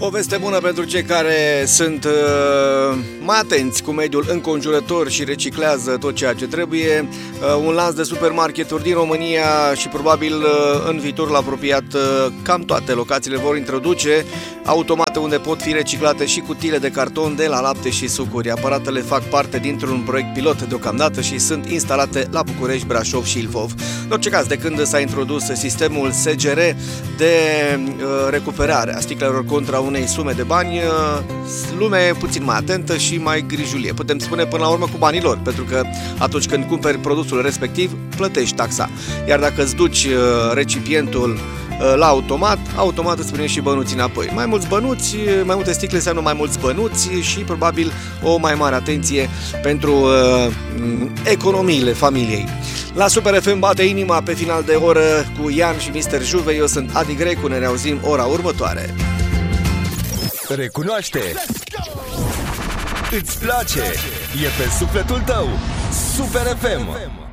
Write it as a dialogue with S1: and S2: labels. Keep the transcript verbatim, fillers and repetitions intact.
S1: O veste bună pentru cei care sunt uh, mai atenți cu mediul înconjurător și reciclează tot ceea ce trebuie. Uh, un lanț de supermarketuri din România și probabil uh, în viitorul apropiat uh, cam toate locațiile vor introduce automate unde pot fi reciclate și cutiile de carton de la lapte și sucuri. Aparatele fac parte dintr-un proiect pilot deocamdată și sunt instalate la București, Brașov și Ilfov. În orice caz, de când s-a introdus sistemul S G R de uh, recuperare a sticlelor contra unei sume de bani, lumea e puțin mai atentă și mai grijulie. Putem spune până la urmă cu banii lor, pentru că atunci când cumperi produsul respectiv, plătești taxa. Iar dacă îți duci recipientul la automat, automat îți primești și bănuți înapoi. Mai mulți bănuți, mai multe sticle înseamnă mai mulți bănuți și probabil o mai mare atenție pentru uh, economiile familiei. La Super F M bate inima pe final de oră cu Ian și mister Juve. Eu sunt Adi Grecu, ne reauzim ora următoare.
S2: Recunoaște! Îți place! E pe sufletul tău! Super F M!